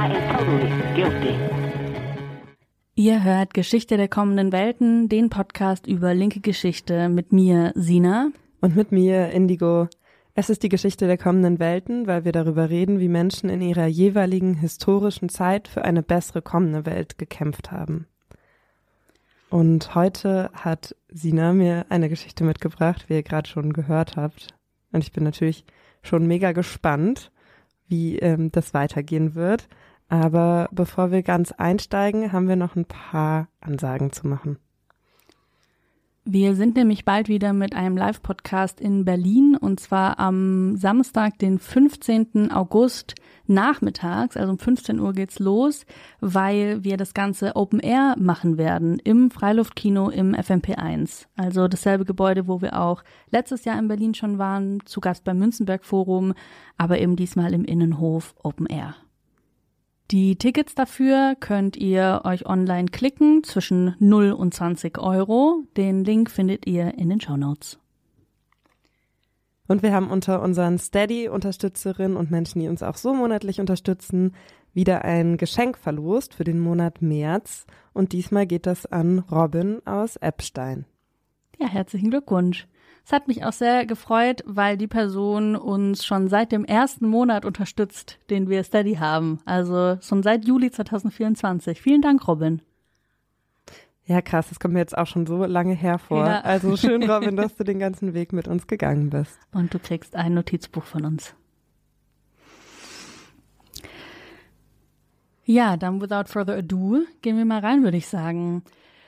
Ihr hört Geschichte der kommenden Welten, den Podcast über linke Geschichte mit mir, Sina. Und mit mir, Indigo. Es ist die Geschichte der kommenden Welten, weil wir darüber reden, wie Menschen in ihrer jeweiligen historischen Zeit für eine bessere kommende Welt gekämpft haben. Und heute hat Sina mir eine Geschichte mitgebracht, wie ihr gerade schon gehört habt. Und ich bin natürlich schon mega gespannt, wie das weitergehen wird. Aber bevor wir ganz einsteigen, haben wir noch ein paar Ansagen zu machen. Wir sind nämlich bald wieder mit einem Live-Podcast in Berlin, und zwar am Samstag, den 15. August nachmittags, also um 15 Uhr geht's los, weil wir das Ganze Open Air machen werden im Freiluftkino im FMP1. Also dasselbe Gebäude, wo wir auch letztes Jahr in Berlin schon waren, zu Gast beim Münzenberg Forum, aber eben diesmal im Innenhof Open Air. Die Tickets dafür könnt ihr euch online klicken zwischen 0 und 20 Euro. Den Link findet ihr in den Shownotes. Und wir haben unter unseren Steady-Unterstützerinnen und Menschen, die uns auch so monatlich unterstützen, wieder ein Geschenk verlost für den Monat März. Und diesmal geht das an Robin aus Eppstein. Ja, herzlichen Glückwunsch. Es hat mich auch sehr gefreut, weil die Person uns schon seit dem ersten Monat unterstützt, den wir Steady haben. Also schon seit Juli 2024. Vielen Dank, Robin. Ja, krass, das kommt mir jetzt auch schon so lange hervor. Ja. Also schön, Robin, dass du den ganzen Weg mit uns gegangen bist. Und du kriegst ein Notizbuch von uns. Ja, dann without further ado, gehen wir mal rein, würde ich sagen.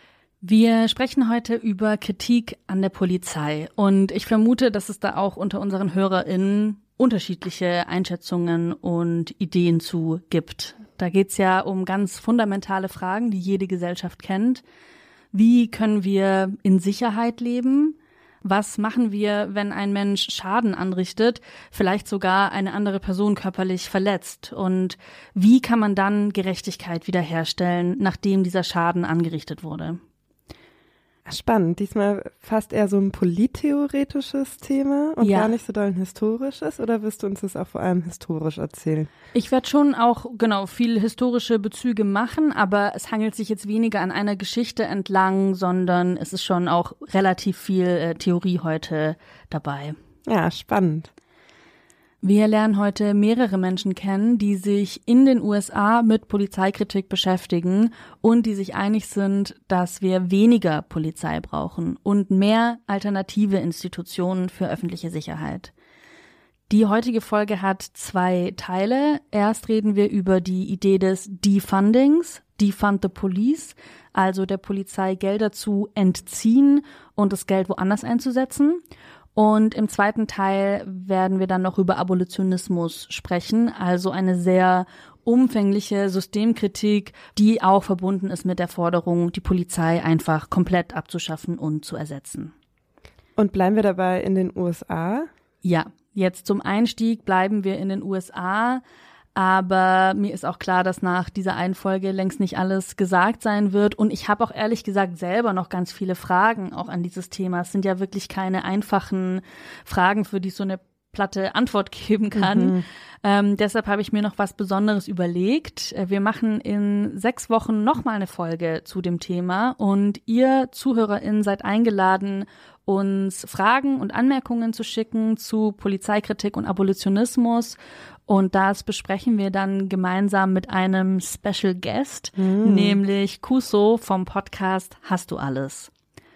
Wir sprechen heute über Kritik an der Polizei, und ich vermute, dass es da auch unter unseren HörerInnen unterschiedliche Einschätzungen und Ideen zu gibt. Da geht's ja um ganz fundamentale Fragen, die jede Gesellschaft kennt. Wie können wir in Sicherheit leben? Was machen wir, wenn ein Mensch Schaden anrichtet, vielleicht sogar eine andere Person körperlich verletzt? Und wie kann man dann Gerechtigkeit wiederherstellen, nachdem dieser Schaden angerichtet wurde? Spannend. Diesmal fast eher so ein polittheoretisches Thema und gar nicht so doll ein historisches, oder wirst du uns das auch vor allem historisch erzählen? Ich werde schon auch, viel historische Bezüge machen, aber es hangelt sich jetzt weniger an einer Geschichte entlang, sondern es ist schon auch relativ viel Theorie heute dabei. Ja, spannend. Wir lernen heute mehrere Menschen kennen, die sich in den USA mit Polizeikritik beschäftigen und die sich einig sind, dass wir weniger Polizei brauchen und mehr alternative Institutionen für öffentliche Sicherheit. Die heutige Folge hat 2 Teile. Erst reden wir über die Idee des Defundings, Defund the Police, also der Polizei Gelder zu entziehen und das Geld woanders einzusetzen. Und im zweiten Teil werden wir dann noch über Abolitionismus sprechen, also eine sehr umfängliche Systemkritik, die auch verbunden ist mit der Forderung, die Polizei einfach komplett abzuschaffen und zu ersetzen. Und bleiben wir dabei in den USA? Ja, jetzt zum Einstieg bleiben wir in den USA. Aber mir ist auch klar, dass nach dieser einen Folge längst nicht alles gesagt sein wird. Und ich habe auch ehrlich gesagt selber noch ganz viele Fragen auch an dieses Thema. Es sind ja wirklich keine einfachen Fragen, für die ich so eine platte Antwort geben kann. Deshalb habe ich mir noch was Besonderes überlegt. Wir machen in 6 Wochen nochmal eine Folge zu dem Thema. Und ihr ZuhörerInnen seid eingeladen, uns Fragen und Anmerkungen zu schicken zu Polizeikritik und Abolitionismus. Und das besprechen wir dann gemeinsam mit einem Special Guest, nämlich Kuso vom Podcast Hast du alles?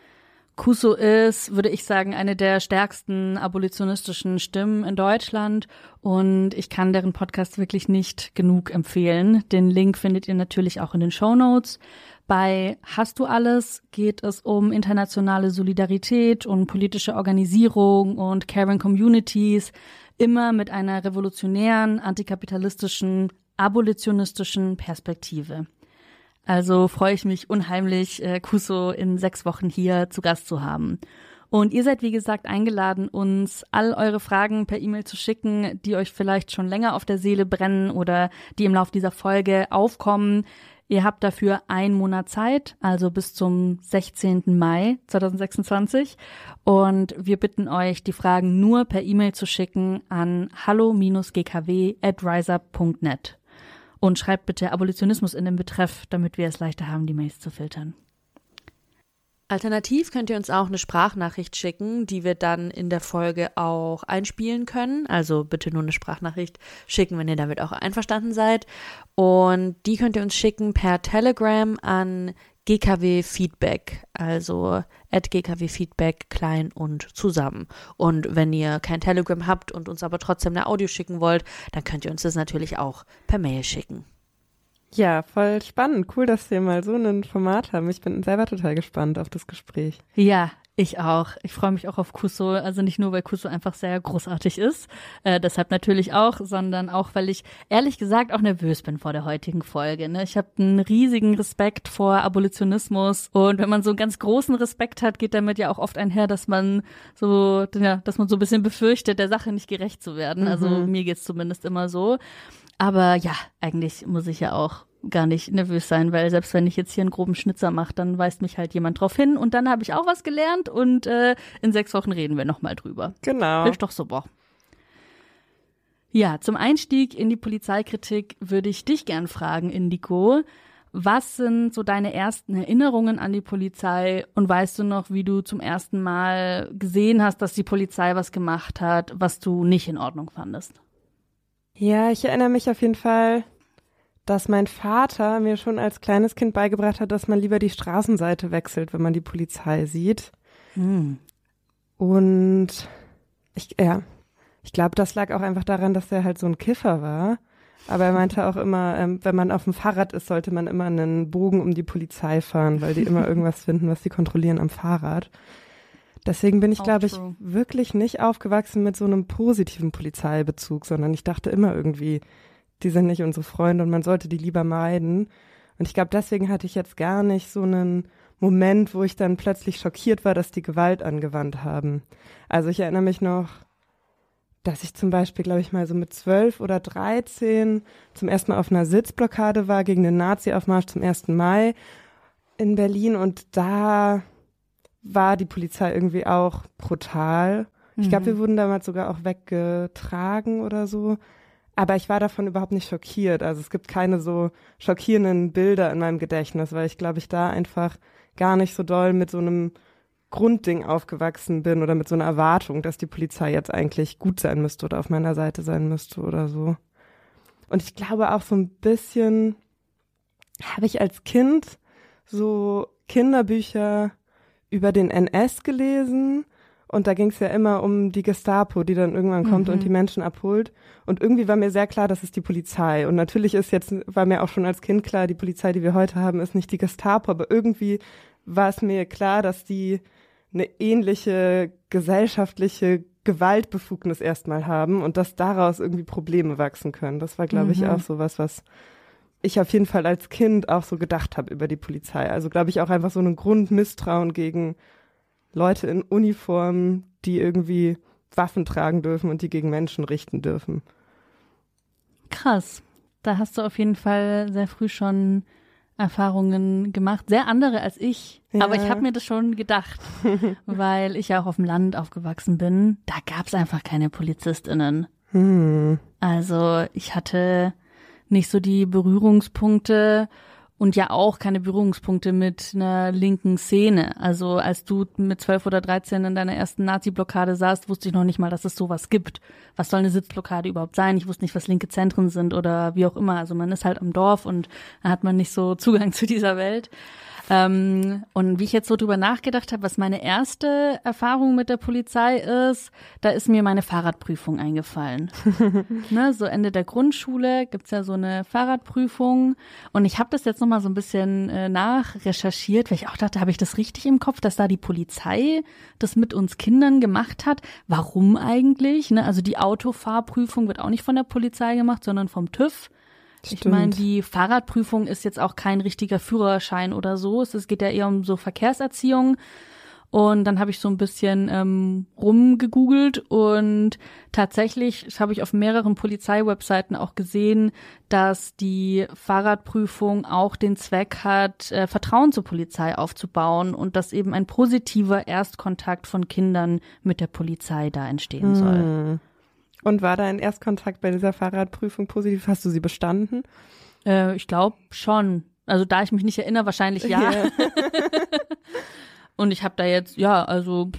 Kuso ist, würde ich sagen, eine der stärksten abolitionistischen Stimmen in Deutschland, und ich kann deren Podcast wirklich nicht genug empfehlen. Den Link findet ihr natürlich auch in den Shownotes. Bei Hast du alles geht es um internationale Solidarität und politische Organisierung und Caring Communities, immer mit einer revolutionären, antikapitalistischen, abolitionistischen Perspektive. Also freue ich mich unheimlich, Kuso in 6 Wochen hier zu Gast zu haben. Und ihr seid, wie gesagt, eingeladen, uns all eure Fragen per E-Mail zu schicken, die euch vielleicht schon länger auf der Seele brennen oder die im Laufe dieser Folge aufkommen. Ihr habt dafür 1 Monat Zeit, also bis zum 16. Mai 2026. Und wir bitten euch, die Fragen nur per E-Mail zu schicken an hallo-gkw@riseup.net. Und schreibt bitte Abolitionismus in den Betreff, damit wir es leichter haben, die Mails zu filtern. Alternativ könnt ihr uns auch eine Sprachnachricht schicken, die wir dann in der Folge auch einspielen können. Also bitte nur eine Sprachnachricht schicken, wenn ihr damit auch einverstanden seid. Und die könnt ihr uns schicken per Telegram an GKW Feedback, also @GKW Feedback klein und zusammen. Und wenn ihr kein Telegram habt und uns aber trotzdem eine Audio schicken wollt, dann könnt ihr uns das natürlich auch per Mail schicken. Ja, voll spannend. Cool, dass wir mal so ein Format haben. Ich bin selber total gespannt auf das Gespräch. Ja, ich auch. Ich freue mich auch auf Kuso, also nicht nur, weil Kuso einfach sehr großartig ist, deshalb natürlich auch, sondern auch, weil ich ehrlich gesagt auch nervös bin vor der heutigen Folge. Ne? Ich habe einen riesigen Respekt vor Abolitionismus und wenn man so einen ganz großen Respekt hat, geht damit ja auch oft einher, dass man so ein bisschen befürchtet, der Sache nicht gerecht zu werden. Also mir geht's zumindest immer so. Aber ja, eigentlich muss ich ja auch gar nicht nervös sein, weil selbst wenn ich jetzt hier einen groben Schnitzer mache, dann weist mich halt jemand drauf hin und dann habe ich auch was gelernt und in 6 Wochen reden wir nochmal drüber. Genau. Ist doch super. Ja, zum Einstieg in die Polizeikritik würde ich dich gern fragen, Indigo. Was sind so deine ersten Erinnerungen an die Polizei und weißt du noch, wie du zum ersten Mal gesehen hast, dass die Polizei was gemacht hat, was du nicht in Ordnung fandest? Ja, ich erinnere mich auf jeden Fall, dass mein Vater mir schon als kleines Kind beigebracht hat, dass man lieber die Straßenseite wechselt, wenn man die Polizei sieht. Und ich glaube, das lag auch einfach daran, dass er halt so ein Kiffer war. Aber er meinte auch immer, wenn man auf dem Fahrrad ist, sollte man immer einen Bogen um die Polizei fahren, weil die immer irgendwas finden, was sie kontrollieren am Fahrrad. Deswegen bin ich, glaube ich, wirklich nicht aufgewachsen mit so einem positiven Polizeibezug, sondern ich dachte immer irgendwie, die sind nicht unsere Freunde und man sollte die lieber meiden. Und ich glaube, deswegen hatte ich jetzt gar nicht so einen Moment, wo ich dann plötzlich schockiert war, dass die Gewalt angewandt haben. Also ich erinnere mich noch, dass ich zum Beispiel, glaube ich, mal so mit 12 oder 13 zum ersten Mal auf einer Sitzblockade war gegen den Nazi-Aufmarsch zum 1. Mai in Berlin und da war die Polizei irgendwie auch brutal. Ich glaube, wir wurden damals sogar auch weggetragen oder so. Aber ich war davon überhaupt nicht schockiert. Also es gibt keine so schockierenden Bilder in meinem Gedächtnis, weil ich glaube, ich da einfach gar nicht so doll mit so einem Grundding aufgewachsen bin oder mit so einer Erwartung, dass die Polizei jetzt eigentlich gut sein müsste oder auf meiner Seite sein müsste oder so. Und ich glaube auch so ein bisschen habe ich als Kind so Kinderbücher über den NS gelesen und da ging es ja immer um die Gestapo, die dann irgendwann kommt und die Menschen abholt. Und irgendwie war mir sehr klar, das ist die Polizei. Und natürlich war mir auch schon als Kind klar, die Polizei, die wir heute haben, ist nicht die Gestapo, aber irgendwie war es mir klar, dass die eine ähnliche gesellschaftliche Gewaltbefugnis erstmal haben und dass daraus irgendwie Probleme wachsen können. Das war, glaube ich, auch so was ich auf jeden Fall als Kind auch so gedacht habe über die Polizei. Also, glaube ich, auch einfach so ein Grundmisstrauen gegen Leute in Uniform, die irgendwie Waffen tragen dürfen und die gegen Menschen richten dürfen. Krass. Da hast du auf jeden Fall sehr früh schon Erfahrungen gemacht. Sehr andere als ich. Ja. Aber ich habe mir das schon gedacht, weil ich ja auch auf dem Land aufgewachsen bin. Da gab es einfach keine PolizistInnen. Also ich hatte nicht so die Berührungspunkte und ja auch keine Berührungspunkte mit einer linken Szene. Also als du mit 12 oder 13 in deiner ersten Nazi-Blockade saßt, wusste ich noch nicht mal, dass es sowas gibt. Was soll eine Sitzblockade überhaupt sein? Ich wusste nicht, was linke Zentren sind oder wie auch immer. Also man ist halt am Dorf und da hat man nicht so Zugang zu dieser Welt. Und wie ich jetzt so drüber nachgedacht habe, was meine erste Erfahrung mit der Polizei ist, da ist mir meine Fahrradprüfung eingefallen. Ne, so Ende der Grundschule gibt's ja so eine Fahrradprüfung und ich habe das jetzt nochmal so ein bisschen nachrecherchiert, weil ich auch dachte, habe ich das richtig im Kopf, dass da die Polizei das mit uns Kindern gemacht hat? Warum eigentlich? Ne, also die Autofahrprüfung wird auch nicht von der Polizei gemacht, sondern vom TÜV. Ich meine, die Fahrradprüfung ist jetzt auch kein richtiger Führerschein oder so. Es geht ja eher um so Verkehrserziehung. Und dann habe ich so ein bisschen rumgegoogelt und tatsächlich habe ich auf mehreren Polizeiwebseiten auch gesehen, dass die Fahrradprüfung auch den Zweck hat, Vertrauen zur Polizei aufzubauen und dass eben ein positiver Erstkontakt von Kindern mit der Polizei da entstehen soll. Und war dein Erstkontakt bei dieser Fahrradprüfung positiv? Hast du sie bestanden? Ich glaube schon. Also da ich mich nicht erinnere, wahrscheinlich ja. Ja. Und ich habe da jetzt, also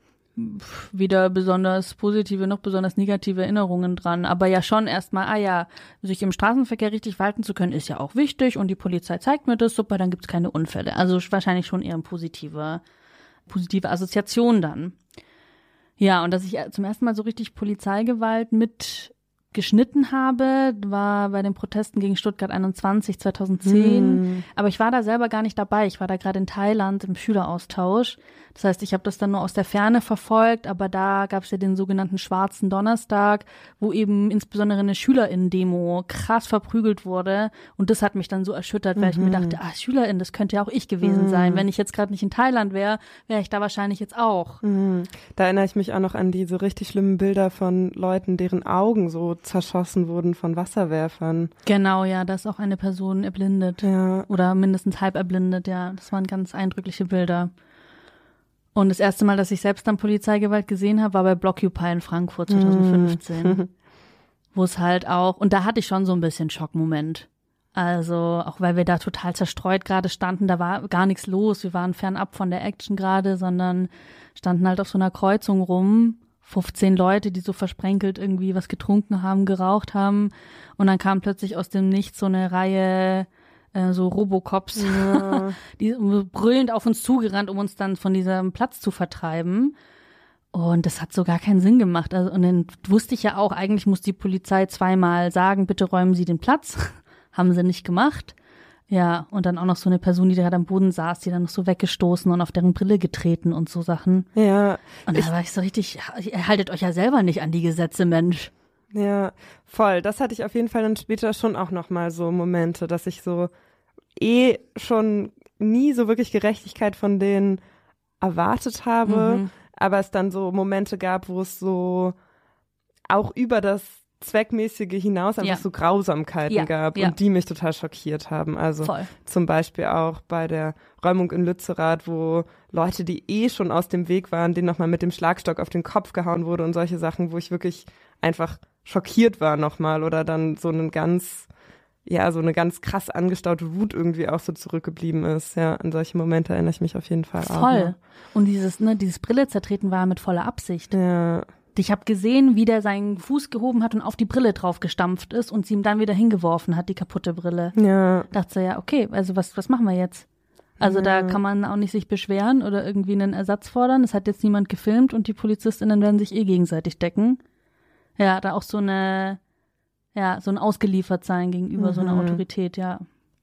weder besonders positive noch besonders negative Erinnerungen dran. Aber ja schon erstmal, sich im Straßenverkehr richtig verhalten zu können, ist ja auch wichtig. Und die Polizei zeigt mir das, super, dann gibt's keine Unfälle. Also wahrscheinlich schon eher eine positive Assoziation dann. Ja, und dass ich zum ersten Mal so richtig Polizeigewalt mitgeschnitten habe, war bei den Protesten gegen Stuttgart 21 2010. Aber ich war da selber gar nicht dabei. Ich war da gerade in Thailand im Schüleraustausch. Das heißt, ich habe das dann nur aus der Ferne verfolgt, aber da gab es ja den sogenannten Schwarzen Donnerstag, wo eben insbesondere eine SchülerInnen-Demo krass verprügelt wurde. Und das hat mich dann so erschüttert, weil ich mir dachte, SchülerInnen, das könnte ja auch ich gewesen sein. Wenn ich jetzt gerade nicht in Thailand wäre, wäre ich da wahrscheinlich jetzt auch. Da erinnere ich mich auch noch an diese richtig schlimmen Bilder von Leuten, deren Augen so zerschossen wurden von Wasserwerfern. Genau, ja, da ist auch eine Person erblindet. Ja. Oder mindestens halb erblindet, ja. Das waren ganz eindrückliche Bilder. Und das erste Mal, dass ich selbst dann Polizeigewalt gesehen habe, war bei Blockupy in Frankfurt 2015. Wo es halt auch, und da hatte ich schon so ein bisschen Schockmoment. Also, auch weil wir da total zerstreut gerade standen, da war gar nichts los. Wir waren fernab von der Action gerade, sondern standen halt auf so einer Kreuzung rum. 15 Leute, die so versprenkelt irgendwie was getrunken haben, geraucht haben. Und dann kam plötzlich aus dem Nichts so eine Reihe so Robocops, die brüllend auf uns zugerannt, um uns dann von diesem Platz zu vertreiben. Und das hat so gar keinen Sinn gemacht. Also, und dann wusste ich ja auch, eigentlich muss die Polizei zweimal sagen, bitte räumen Sie den Platz. Haben sie nicht gemacht. Ja, und dann auch noch so eine Person, die gerade am Boden saß, die dann noch so weggestoßen und auf deren Brille getreten und so Sachen. Ja. Und da war ich so richtig, ihr haltet euch ja selber nicht an die Gesetze, Mensch. Ja, voll. Das hatte ich auf jeden Fall dann später schon auch nochmal so Momente, dass ich so schon nie so wirklich Gerechtigkeit von denen erwartet habe, aber es dann so Momente gab, wo es so auch über das Zweckmäßige hinaus einfach so Grausamkeiten gab und die mich total schockiert haben. Also zum Beispiel auch bei der Räumung in Lützerath, wo Leute, die schon aus dem Weg waren, denen nochmal mit dem Schlagstock auf den Kopf gehauen wurde und solche Sachen, wo ich wirklich einfach schockiert war nochmal oder dann so eine ganz krass angestaute Wut irgendwie auch so zurückgeblieben ist. Ja, an solche Momente erinnere ich mich auf jeden Fall auch. Voll. Und dieses Brille zertreten war mit voller Absicht. Ja. Ich habe gesehen, wie der seinen Fuß gehoben hat und auf die Brille drauf gestampft ist und sie ihm dann wieder hingeworfen hat, die kaputte Brille. Ja. Dachte so, ja, okay, also was machen wir jetzt? Also da kann man auch nicht sich beschweren oder irgendwie einen Ersatz fordern. Es hat jetzt niemand gefilmt und die PolizistInnen werden sich gegenseitig decken. Ja, da auch so ein Ausgeliefertsein gegenüber so einer Autorität, ja.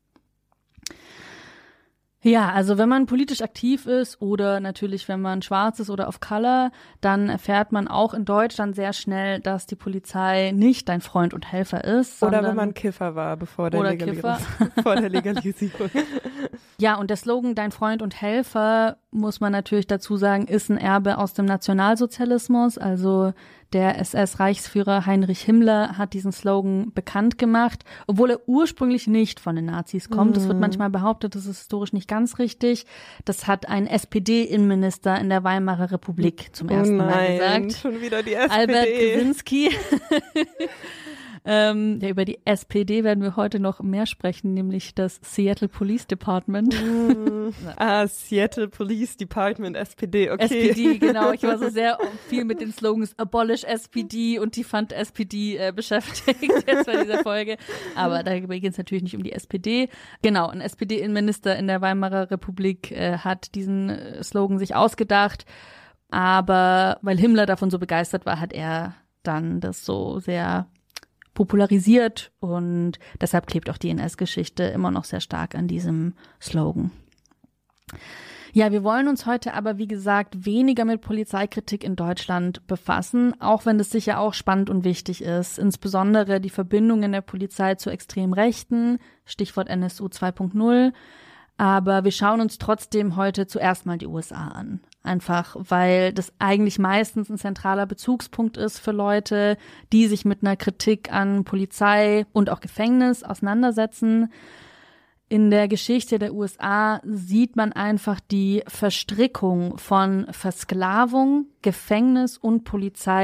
Ja, also wenn man politisch aktiv ist oder natürlich, wenn man schwarz ist oder auf Color, dann erfährt man auch in Deutschland sehr schnell, dass die Polizei nicht dein Freund und Helfer ist. Oder wenn man Kiffer war, vor der Legalisierung. Ja, und der Slogan Dein Freund und Helfer, muss man natürlich dazu sagen, ist ein Erbe aus dem Nationalsozialismus. Also der SS-Reichsführer Heinrich Himmler hat diesen Slogan bekannt gemacht, obwohl er ursprünglich nicht von den Nazis kommt. Das wird manchmal behauptet, das ist historisch nicht ganz richtig. Das hat ein SPD-Innenminister in der Weimarer Republik zum ersten Mal gesagt. Schon wieder die SPD. Albert Kaczynski. Über die SPD werden wir heute noch mehr sprechen, nämlich das Seattle Police Department. Seattle Police Department, SPD, okay. SPD, genau. Ich war so sehr viel mit den Slogans Abolish SPD und die fand SPD beschäftigt jetzt bei dieser Folge. Aber da geht es natürlich nicht um die SPD. Genau, ein SPD-Innenminister in der Weimarer Republik hat diesen Slogan sich ausgedacht. Aber weil Himmler davon so begeistert war, hat er dann das so sehr popularisiert und deshalb klebt auch die NS-Geschichte immer noch sehr stark an diesem Slogan. Ja, wir wollen uns heute aber, wie gesagt, weniger mit Polizeikritik in Deutschland befassen, auch wenn das sicher auch spannend und wichtig ist. Insbesondere die Verbindungen der Polizei zu extrem Rechten, Stichwort NSU 2.0. Aber wir schauen uns trotzdem heute zuerst mal die USA an. Einfach, weil das eigentlich meistens ein zentraler Bezugspunkt ist für Leute, die sich mit einer Kritik an Polizei und auch Gefängnis auseinandersetzen. In der Geschichte der USA sieht man einfach die Verstrickung von Versklavung, Gefängnis und Polizei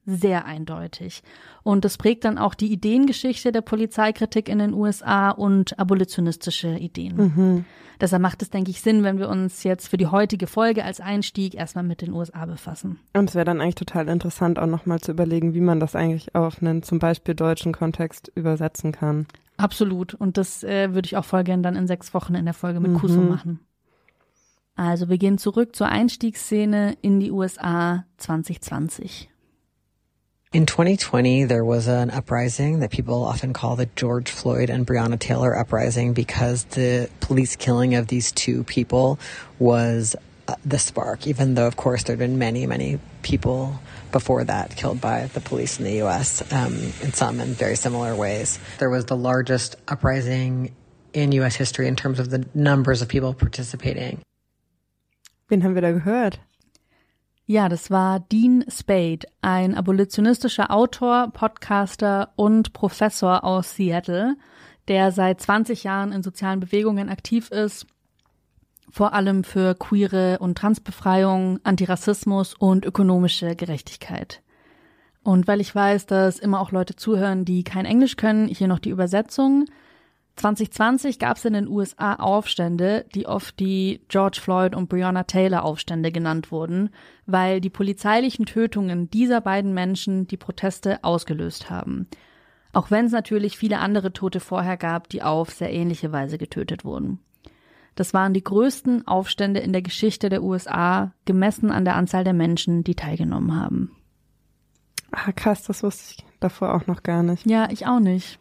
sehr eindeutig. Und das prägt dann auch die Ideengeschichte der Polizeikritik in den USA und abolitionistische Ideen. Deshalb macht es, denke ich, Sinn, wenn wir uns jetzt für die heutige Folge als Einstieg erstmal mit den USA befassen. Und es wäre dann eigentlich total interessant, auch nochmal zu überlegen, wie man das eigentlich auf einen zum Beispiel deutschen Kontext übersetzen kann. Absolut. Und das würde ich auch voll gern dann in 6 Wochen in der Folge mit Kuso machen. Also wir gehen zurück zur Einstiegsszene in die USA 2020. In 2020, there was an uprising that people often call the George Floyd and Breonna Taylor uprising because the police killing of these 2 people was the spark, even though, of course, there had been many, many people before that killed by the police in the U.S., in some in very similar ways. There was the largest uprising in U.S. history in terms of the numbers of people participating. Wen haben wir da gehört? Ja, das war Dean Spade, ein abolitionistischer Autor, Podcaster und Professor aus Seattle, der seit 20 Jahren in sozialen Bewegungen aktiv ist, vor allem für queere und Transbefreiung, Antirassismus und ökonomische Gerechtigkeit. Und weil ich weiß, dass immer auch Leute zuhören, die kein Englisch können, hier noch die Übersetzung. 2020 gab es in den USA Aufstände, die oft die George Floyd und Breonna Taylor Aufstände genannt wurden, weil die polizeilichen Tötungen dieser beiden Menschen die Proteste ausgelöst haben. Auch wenn es natürlich viele andere Tote vorher gab, die auf sehr ähnliche Weise getötet wurden. Das waren die größten Aufstände in der Geschichte der USA, gemessen an der Anzahl der Menschen, die teilgenommen haben. Ah, krass, das wusste ich davor auch noch gar nicht. Ja, ich auch nicht.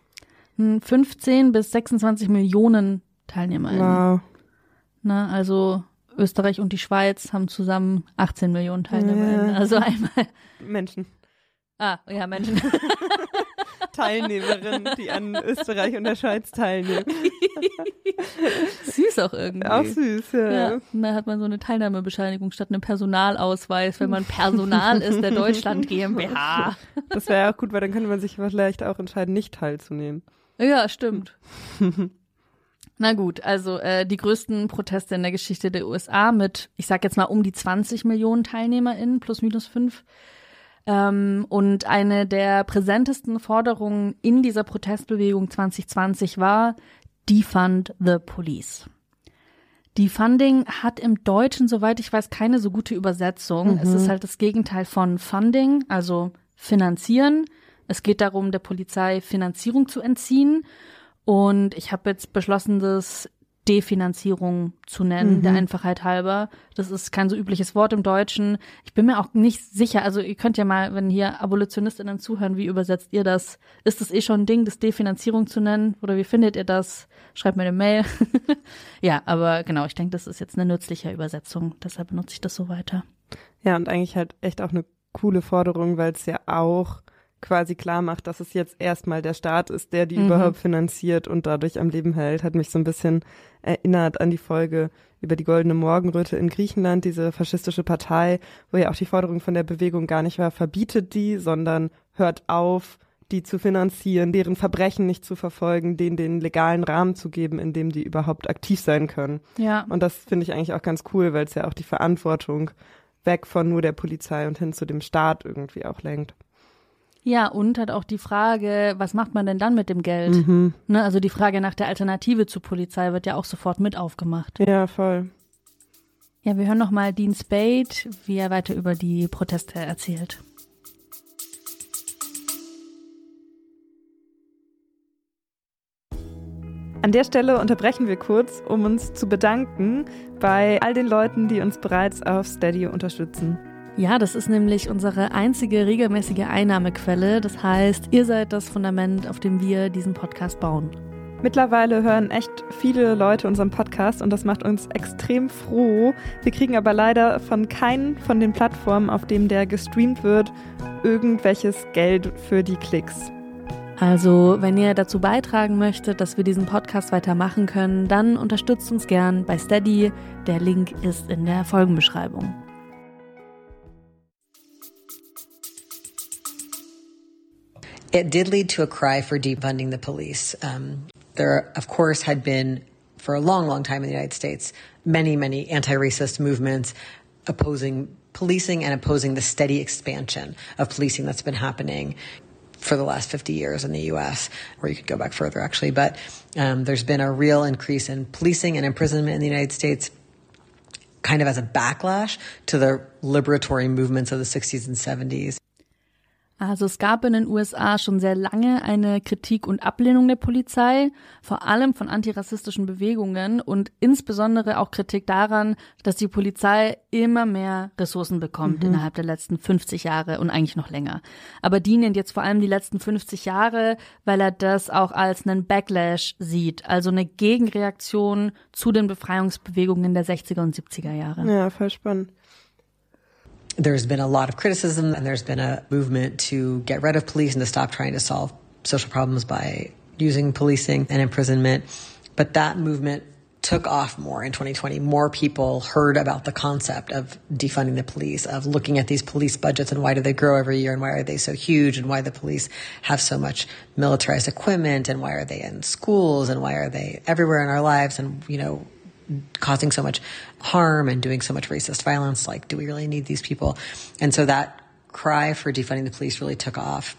15 bis 26 Millionen TeilnehmerInnen. Wow. Na, also Österreich und die Schweiz haben zusammen 18 Millionen TeilnehmerInnen. Ja. Also einmal. Menschen. Ah, ja, Menschen. Teilnehmerinnen, die an Österreich und der Schweiz teilnehmen. Süß auch irgendwie. Auch süß, ja. Ja, da hat man so eine Teilnahmebescheinigung statt einem Personalausweis, wenn man Personal ist der Deutschland GmbH. Das wäre ja auch gut, weil dann könnte man sich vielleicht auch entscheiden, nicht teilzunehmen. Ja, stimmt. Na gut, also die größten Proteste in der Geschichte der USA mit, ich sag jetzt mal, um die 20 Millionen TeilnehmerInnen, plus minus 5. Und eine der präsentesten Forderungen in dieser Protestbewegung 2020 war Defund the Police. Defunding hat im Deutschen, soweit ich weiß, keine so gute Übersetzung. Es ist halt das Gegenteil von Funding, also finanzieren. Es geht darum, der Polizei Finanzierung zu entziehen. Und ich habe jetzt beschlossen, das Definanzierung zu nennen, der Einfachheit halber. Das ist kein so übliches Wort im Deutschen. Ich bin mir auch nicht sicher, also ihr könnt ja mal, wenn hier AbolitionistInnen zuhören, wie übersetzt ihr das? Ist das schon ein Ding, das Definanzierung zu nennen? Oder wie findet ihr das? Schreibt mir eine Mail. Ja, aber genau, ich denke, das ist jetzt eine nützliche Übersetzung. Deshalb benutze ich das so weiter. Ja, und eigentlich halt echt auch eine coole Forderung, weil es ja auch quasi klar macht, dass es jetzt erstmal der Staat ist, der die überhaupt finanziert und dadurch am Leben hält. Hat mich so ein bisschen erinnert an die Folge über die Goldene Morgenröte in Griechenland, diese faschistische Partei, wo ja auch die Forderung von der Bewegung gar nicht war, verbietet die, sondern hört auf, die zu finanzieren, deren Verbrechen nicht zu verfolgen, denen den legalen Rahmen zu geben, in dem die überhaupt aktiv sein können. Ja. Und das finde ich eigentlich auch ganz cool, weil es ja auch die Verantwortung weg von nur der Polizei und hin zu dem Staat irgendwie auch lenkt. Ja, und hat auch die Frage, was macht man denn dann mit dem Geld? Ne, also die Frage nach der Alternative zur Polizei wird ja auch sofort mit aufgemacht. Ja, voll. Ja, wir hören nochmal Dean Spade, wie er weiter über die Proteste erzählt. An der Stelle unterbrechen wir kurz, um uns zu bedanken bei all den Leuten, die uns bereits auf Steady unterstützen. Ja, das ist nämlich unsere einzige regelmäßige Einnahmequelle. Das heißt, ihr seid das Fundament, auf dem wir diesen Podcast bauen. Mittlerweile hören echt viele Leute unseren Podcast und das macht uns extrem froh. Wir kriegen aber leider von keinen von den Plattformen, auf denen der gestreamt wird, irgendwelches Geld für die Klicks. Also, wenn ihr dazu beitragen möchtet, dass wir diesen Podcast weitermachen können, dann unterstützt uns gern bei Steady. Der Link ist in der Folgenbeschreibung. It did lead to a cry for defunding the police. There, of course, had been, for a long, long time in the United States, many, many anti-racist movements opposing policing and opposing the steady expansion of policing that's been happening for the last 50 years in the U.S., or you could go back further, actually. But there's been a real increase in policing and imprisonment in the United States, kind of as a backlash to the liberatory movements of the 60s and 70s. Also es gab in den USA schon sehr lange eine Kritik und Ablehnung der Polizei, vor allem von antirassistischen Bewegungen und insbesondere auch Kritik daran, dass die Polizei immer mehr Ressourcen bekommt innerhalb der letzten 50 Jahre und eigentlich noch länger. Aber Dean nennt jetzt vor allem die letzten 50 Jahre, weil er das auch als einen Backlash sieht, also eine Gegenreaktion zu den Befreiungsbewegungen der 60er und 70er Jahre. Ja, voll spannend. There's been a lot of criticism and there's been a movement to get rid of police and to stop trying to solve social problems by using policing and imprisonment. But that movement took off more in 2020. More people heard about the concept of defunding the police, of looking at these police budgets and why do they grow every year and why are they so huge and why the police have so much militarized equipment and why are they in schools and why are they everywhere in our lives and, you know, causing so much harm and doing so much racist violence. Like, do we really need these people? And so that cry for defunding the police really took off.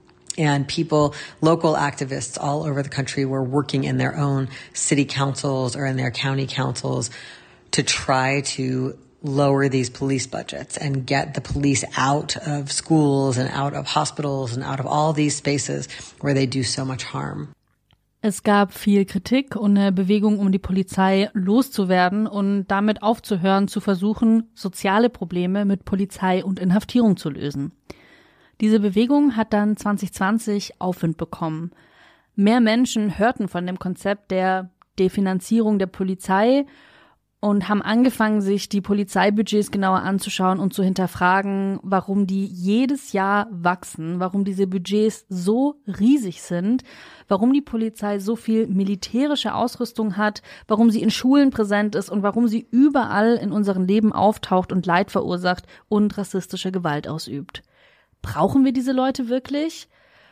And people, local activists all over the country were working in their own city councils or in their county councils to try to lower these police budgets and get the police out of schools and out of hospitals and out of all these spaces where they do so much harm. Es gab viel Kritik und eine Bewegung, um die Polizei loszuwerden und damit aufzuhören, zu versuchen, soziale Probleme mit Polizei und Inhaftierung zu lösen. Diese Bewegung hat dann 2020 Aufwind bekommen. Mehr Menschen hörten von dem Konzept der Definanzierung der Polizei und haben angefangen, sich die Polizeibudgets genauer anzuschauen und zu hinterfragen, warum die jedes Jahr wachsen, warum diese Budgets so riesig sind, warum die Polizei so viel militärische Ausrüstung hat, warum sie in Schulen präsent ist und warum sie überall in unserem Leben auftaucht und Leid verursacht und rassistische Gewalt ausübt. Brauchen wir diese Leute wirklich?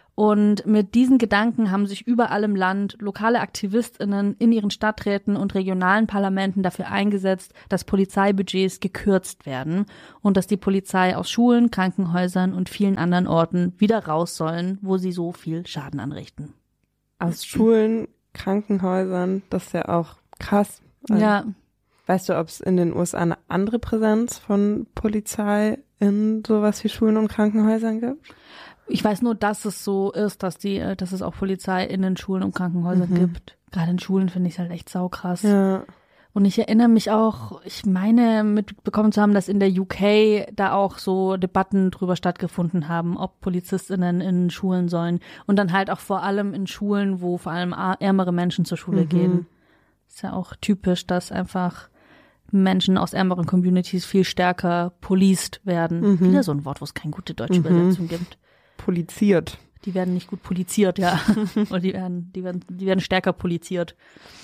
Und mit diesen Gedanken haben sich überall im Land lokale AktivistInnen in ihren Stadträten und regionalen Parlamenten dafür eingesetzt, dass Polizeibudgets gekürzt werden und dass die Polizei aus Schulen, Krankenhäusern und vielen anderen Orten wieder raus sollen, wo sie so viel Schaden anrichten. Aus Schulen, Krankenhäusern, das ist ja auch krass. Ja. Weißt du, ob es in den USA eine andere Präsenz von Polizei in sowas wie Schulen und Krankenhäusern gibt? Ich weiß nur, dass es so ist, dass es auch Polizei in den Schulen und Krankenhäusern gibt. Gerade in Schulen finde ich es halt echt saukrass. Ja. Und ich erinnere mich auch, ich meine mitbekommen zu haben, dass in der UK da auch so Debatten drüber stattgefunden haben, ob PolizistInnen in Schulen sollen. Und dann halt auch vor allem in Schulen, wo vor allem ärmere Menschen zur Schule gehen. Ist ja auch typisch, dass einfach Menschen aus ärmeren Communities viel stärker policed werden. Wieder so ein Wort, wo es keine gute deutsche Übersetzung gibt. Poliziert. Die werden nicht gut poliziert, ja. Oder die werden stärker poliziert.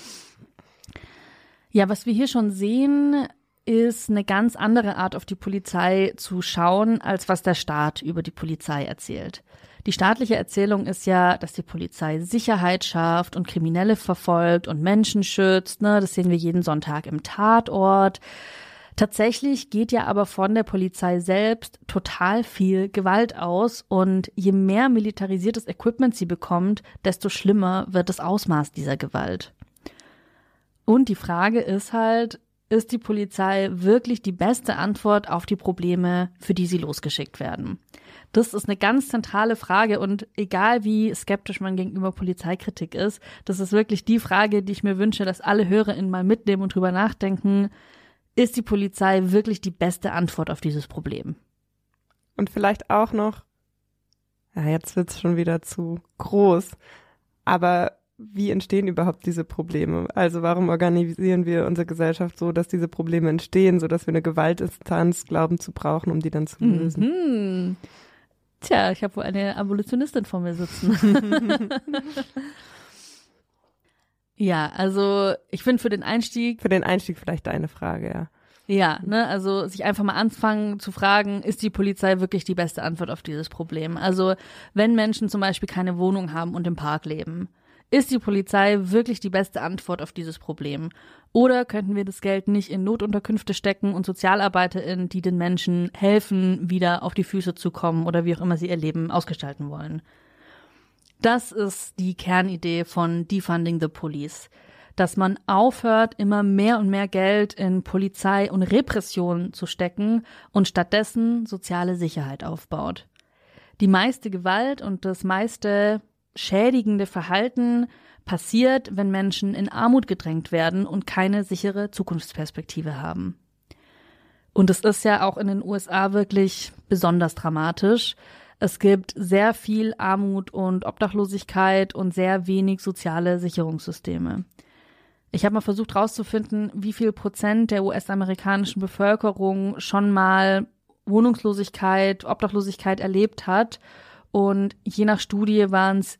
Ja, was wir hier schon sehen, ist eine ganz andere Art, auf die Polizei zu schauen, als was der Staat über die Polizei erzählt. Die staatliche Erzählung ist ja, dass die Polizei Sicherheit schafft und Kriminelle verfolgt und Menschen schützt. Ne? Das sehen wir jeden Sonntag im Tatort. Tatsächlich geht ja aber von der Polizei selbst total viel Gewalt aus und je mehr militarisiertes Equipment sie bekommt, desto schlimmer wird das Ausmaß dieser Gewalt. Und die Frage ist halt, ist die Polizei wirklich die beste Antwort auf die Probleme, für die sie losgeschickt werden? Das ist eine ganz zentrale Frage und egal wie skeptisch man gegenüber Polizeikritik ist, das ist wirklich die Frage, die ich mir wünsche, dass alle HörerInnen mal mitnehmen und drüber nachdenken, ist die Polizei wirklich die beste Antwort auf dieses Problem? Und vielleicht auch noch, ja, jetzt wird's schon wieder zu groß, aber wie entstehen überhaupt diese Probleme? Also warum organisieren wir unsere Gesellschaft so, dass diese Probleme entstehen, sodass wir eine Gewaltinstanz glauben zu brauchen, um die dann zu lösen? Tja, ich habe wohl eine Abolitionistin vor mir sitzen. Ja, also ich finde für den Einstieg vielleicht deine Frage, ja. Ja, ne, also sich einfach mal anfangen zu fragen, ist die Polizei wirklich die beste Antwort auf dieses Problem? Also wenn Menschen zum Beispiel keine Wohnung haben und im Park leben, Ist die Polizei wirklich die beste Antwort auf dieses Problem? Oder könnten wir das Geld nicht in Notunterkünfte stecken und SozialarbeiterInnen, die den Menschen helfen, wieder auf die Füße zu kommen oder wie auch immer sie ihr Leben ausgestalten wollen? Das ist die Kernidee von Defunding the Police. Dass man aufhört, immer mehr und mehr Geld in Polizei und Repression zu stecken und stattdessen soziale Sicherheit aufbaut. Die meiste Gewalt und das meiste schädigende Verhalten passiert, wenn Menschen in Armut gedrängt werden und keine sichere Zukunftsperspektive haben. Und es ist ja auch in den USA wirklich besonders dramatisch. Es gibt sehr viel Armut und Obdachlosigkeit und sehr wenig soziale Sicherungssysteme. Ich habe mal versucht herauszufinden, wie viel Prozent der US-amerikanischen Bevölkerung schon mal Wohnungslosigkeit, Obdachlosigkeit erlebt hat. Und je nach Studie waren es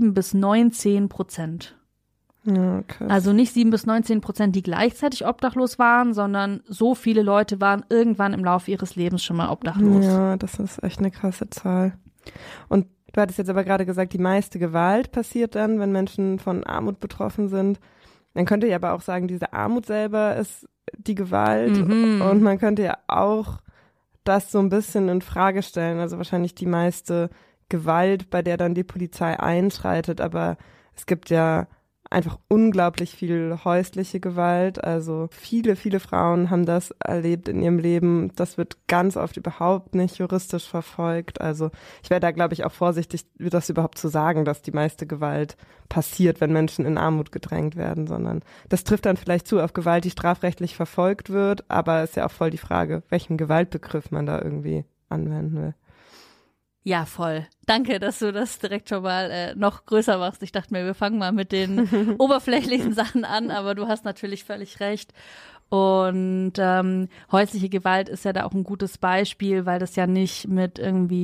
7-19%. Ja, krass. Also nicht 7-19%, die gleichzeitig obdachlos waren, sondern so viele Leute waren irgendwann im Laufe ihres Lebens schon mal obdachlos. Ja, das ist echt eine krasse Zahl. Und du hattest jetzt aber gerade gesagt, die meiste Gewalt passiert dann, wenn Menschen von Armut betroffen sind. Man könnte ja aber auch sagen, diese Armut selber ist die Gewalt. Und man könnte ja auch das so ein bisschen in Frage stellen. Also wahrscheinlich die meiste Gewalt, bei der dann die Polizei einschreitet. Aber es gibt ja einfach unglaublich viel häusliche Gewalt. Also viele, viele Frauen haben das erlebt in ihrem Leben. Das wird ganz oft überhaupt nicht juristisch verfolgt. Also ich wäre da, glaube ich, auch vorsichtig, das überhaupt zu sagen, dass die meiste Gewalt passiert, wenn Menschen in Armut gedrängt werden, sondern das trifft dann vielleicht zu auf Gewalt, die strafrechtlich verfolgt wird. Aber ist ja auch voll die Frage, welchen Gewaltbegriff man da irgendwie anwenden will. Ja, voll. Danke, dass du das direkt schon mal noch größer machst. Ich dachte mir, wir fangen mal mit den oberflächlichen Sachen an, aber du hast natürlich völlig recht. Und häusliche Gewalt ist ja da auch ein gutes Beispiel, weil das ja nicht mit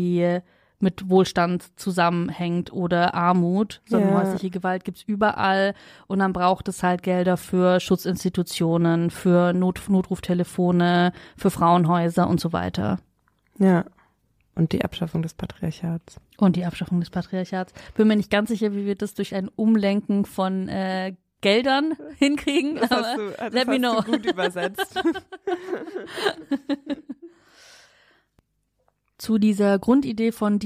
Wohlstand zusammenhängt oder Armut, sondern häusliche Gewalt gibt's überall und dann braucht es halt Gelder für Schutzinstitutionen, für Notruftelefone, für Frauenhäuser und so weiter. Ja. Und die Abschaffung des Patriarchats. Bin mir nicht ganz sicher, wie wir das durch ein Umlenken von Geldern hinkriegen, Das aber hast let me know. Du gut übersetzt. Zu dieser Grundidee von